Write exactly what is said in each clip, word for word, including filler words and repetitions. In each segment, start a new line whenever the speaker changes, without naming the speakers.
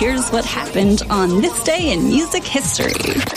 here's what happened on this day in music history.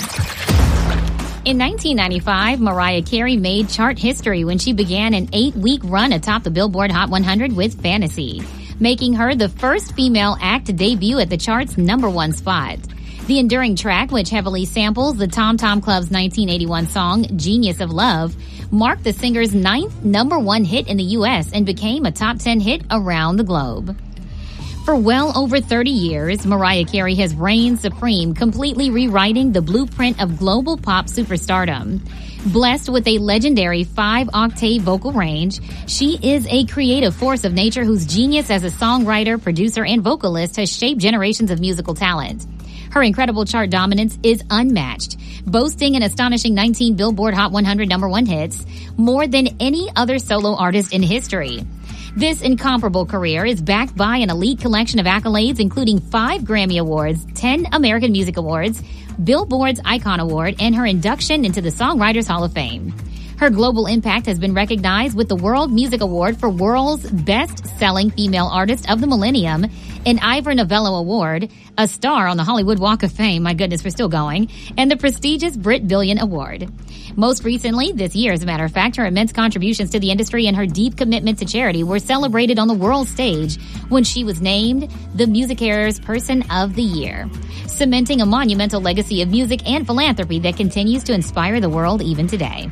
In nineteen ninety-five, Mariah Carey made chart history when she began an eight-week run atop the Billboard Hot one hundred with Fantasy, making her the first female act to debut at the chart's number one spot. The enduring track, which heavily samples the Tom Tom Club's nineteen eighty-one song, Genius of Love, marked the singer's ninth number one hit in the U S and became a top ten hit around the globe. For well over thirty years, Mariah Carey has reigned supreme, completely rewriting the blueprint of global pop superstardom. Blessed with a legendary five-octave vocal range, she is a creative force of nature whose genius as a songwriter, producer, and vocalist has shaped generations of musical talent. Her incredible chart dominance is unmatched, boasting an astonishing nineteen Billboard Hot one hundred number one hits, more than any other solo artist in history. This incomparable career is backed by an elite collection of accolades, including five Grammy Awards, ten American Music Awards, Billboard's Icon Award, and her induction into the Songwriters Hall of Fame. Her global impact has been recognized with the World Music Award for World's Best-Selling Female Artist of the Millennium, an Ivor Novello Award, a star on the Hollywood Walk of Fame, my goodness, we're still going, and the prestigious Brit Billion Award. Most recently, this year, as a matter of fact, her immense contributions to the industry and her deep commitment to charity were celebrated on the world stage when she was named the Music Era's Person of the Year, cementing a monumental legacy of music and philanthropy that continues to inspire the world even today.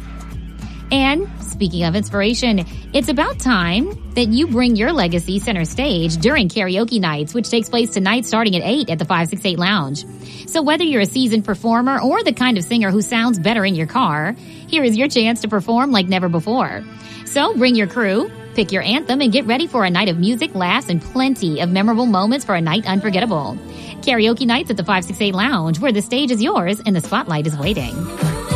And speaking of inspiration, it's about time that you bring your legacy center stage during karaoke nights, which takes place tonight starting at eight at the five six eight Lounge. So whether you're a seasoned performer or the kind of singer who sounds better in your car, here is your chance to perform like never before. So bring your crew, pick your anthem, and get ready for a night of music, laughs, and plenty of memorable moments for a night unforgettable. Karaoke nights at the five six eight Lounge, where the stage is yours and the spotlight is waiting.